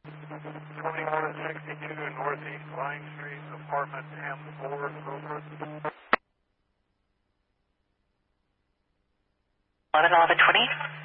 2162 Northeast Vine Street, apartment M4, Milford. 111120.